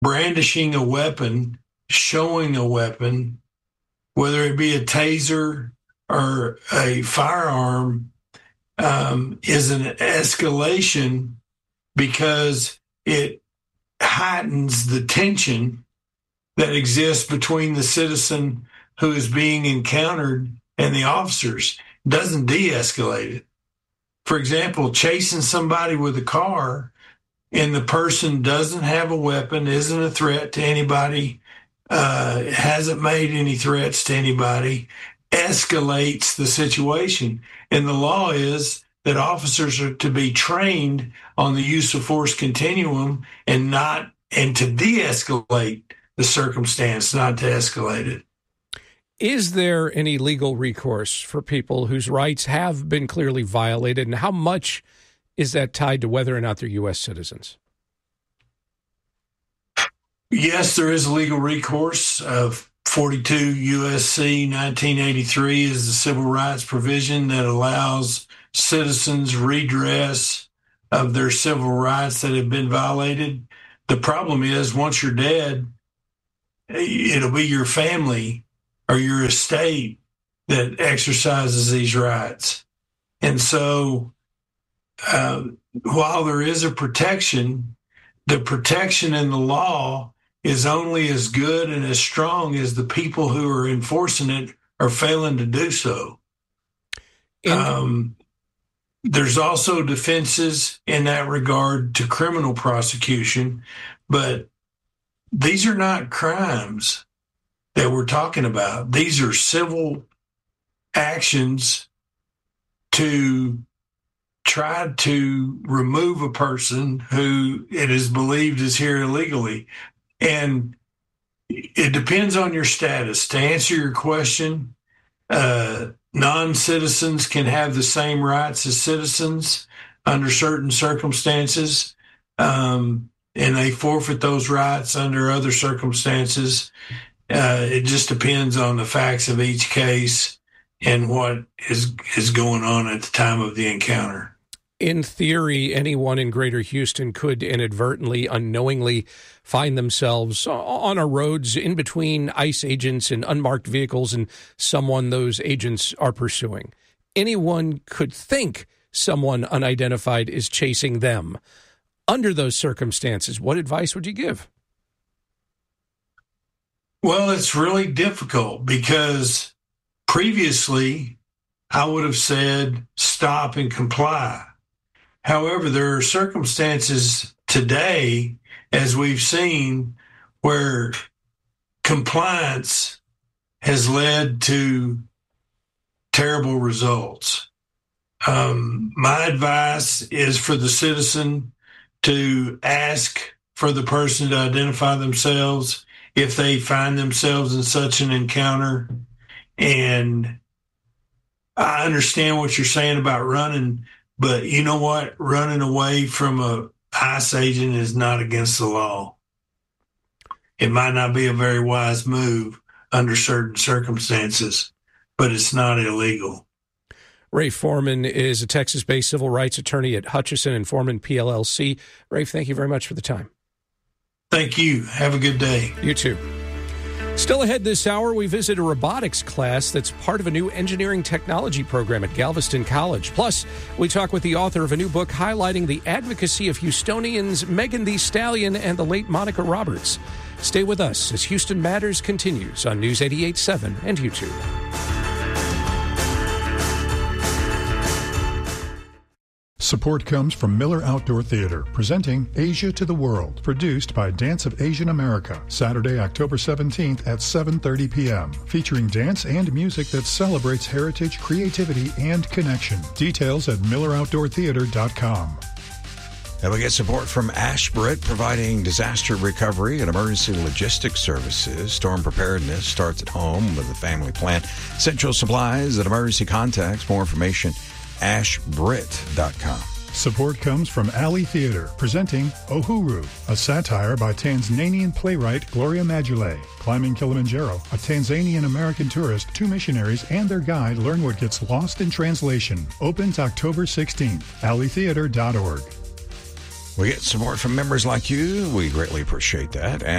brandishing a weapon, showing a weapon, whether it be a taser or a firearm, is an escalation because it heightens the tension that exists between the citizen who is being encountered and the officers. It doesn't de-escalate it. For example, chasing somebody with a car and the person doesn't have a weapon, isn't a threat to anybody, hasn't made any threats to anybody, escalates the situation. And the law is that officers are to be trained on the use of force continuum and to de-escalate the circumstance, not to escalate it. Is there any legal recourse for people whose rights have been clearly violated, and how much is that tied to whether or not they're U.S. citizens? Yes, there is a legal recourse. 42 U.S.C. 1983 is the civil rights provision that allows citizens redress of their civil rights that have been violated. The problem is, once you're dead, it'll be your family or your estate that exercises these rights. And so while there is a protection, the protection in the law is only as good and as strong as the people who are enforcing it are failing to do so. There's also defenses in that regard to criminal prosecution, but these are not crimes that we're talking about. These are civil actions to try to remove a person who it is believed is here illegally. And it depends on your status. To answer your question, non-citizens can have the same rights as citizens under certain circumstances, and they forfeit those rights under other circumstances. It just depends on the facts of each case and what is going on at the time of the encounter. In theory, anyone in Greater Houston could inadvertently, unknowingly find themselves on our roads in between ICE agents and unmarked vehicles and someone those agents are pursuing. Anyone could think someone unidentified is chasing them. Under those circumstances, what advice would you give? Well, it's really difficult because previously I would have said stop and comply. However, there are circumstances today, as we've seen, where compliance has led to terrible results. My advice is for the citizen to ask for the person to identify themselves if they find themselves in such an encounter. And I understand what you're saying about running, but you know what? Running away from a ICE agent is not against the law. It might not be a very wise move under certain circumstances, but it's not illegal. Rafe Foreman is a Texas-based civil rights attorney at Hutchison and Foreman PLLC. Rafe, thank you very much for the time. Thank you. Have a good day. You too. Still ahead this hour, we visit a robotics class that's part of a new engineering technology program at Galveston College. Plus, we talk with the author of a new book highlighting the advocacy of Houstonians Megan Thee Stallion and the late Monica Roberts. Stay with us as Houston Matters continues on News 88.7 and YouTube. Support comes from Miller Outdoor Theater, presenting Asia to the World, produced by Dance of Asian America, Saturday, October 17th at 7:30 p.m., featuring dance and music that celebrates heritage, creativity, and connection. Details at milleroutdoortheater.com. And we get support from Ashbrit, providing disaster recovery and emergency logistics services. Storm preparedness starts at home with a family plan. Central supplies and emergency contacts. More information, ashbrit.com. Support comes from Alley Theater, presenting Uhuru, a satire by Tanzanian playwright Gloria Majulet. Climbing Kilimanjaro, a Tanzanian-American tourist, two missionaries, and their guide learn what gets lost in translation. Opens October 16th. alleytheater.org. We get support from members like you. We greatly appreciate that.